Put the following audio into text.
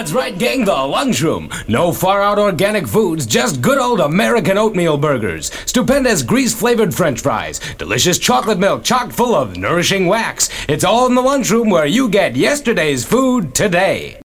That's right, gang, the lunchroom. No far-out organic foods, just good old American oatmeal burgers, stupendous grease-flavored french fries, delicious chocolate milk chock full of nourishing wax. It's all in the lunchroom where you get yesterday's food today.